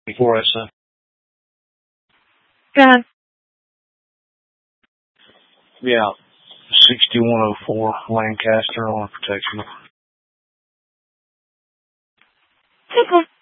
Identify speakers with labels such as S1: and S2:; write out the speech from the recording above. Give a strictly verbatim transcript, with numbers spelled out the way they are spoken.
S1: Before I sent.
S2: Go ahead.
S1: Yeah. sixty-one oh four Lancaster on protection.
S2: Okay.